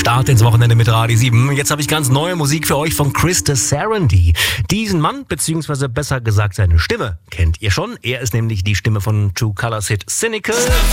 Start ins Wochenende mit Radio 7. Jetzt habe ich ganz neue Musik für euch von Chris Sarandon. Diesen Mann, beziehungsweise besser gesagt seine Stimme, kennt ihr schon. Er ist nämlich die Stimme von True Colors Hit Cynical.